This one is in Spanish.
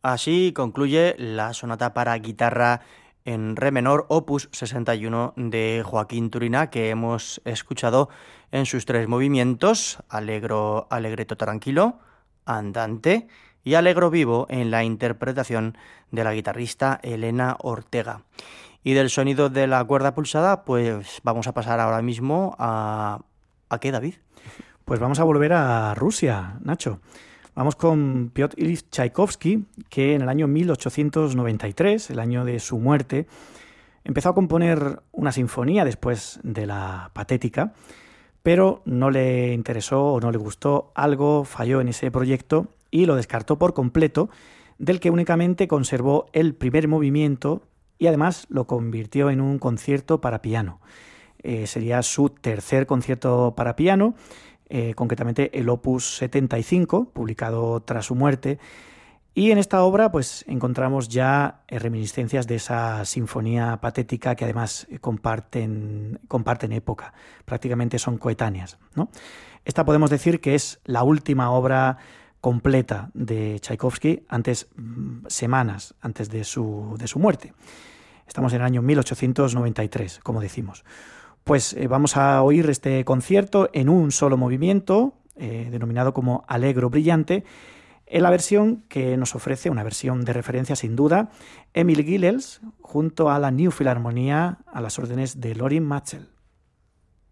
Así concluye la sonata para guitarra en re menor, opus 61 de Joaquín Turina, que hemos escuchado en sus tres movimientos: allegro, allegretto tranquilo, andante y allegro vivo, en la interpretación de la guitarrista Elena Ortega. Y del sonido de la cuerda pulsada, pues vamos a pasar ahora mismo ¿a qué, David? Pues vamos a volver a Rusia, Nacho. Vamos con Piotr Ilich Tchaikovsky, que en el año 1893, el año de su muerte, empezó a componer una sinfonía después de la Patética, pero no le interesó o no le gustó algo, falló en ese proyecto y lo descartó por completo, del que únicamente conservó el primer movimiento y además lo convirtió en un concierto para piano. Sería su tercer concierto para piano, concretamente el Opus 75, publicado tras su muerte. Y en esta obra pues encontramos ya reminiscencias de esa sinfonía patética que además comparten época, prácticamente son coetáneas, ¿no? Esta podemos decir que es la última obra completa de Tchaikovsky, semanas antes de su muerte. Estamos en el año 1893, como decimos. Pues vamos a oír este concierto en un solo movimiento, denominado como Allegro brillante, en la versión que nos ofrece, una versión de referencia sin duda, Emil Gilels, junto a la New Philharmonia, a las órdenes de Lorin Maazel.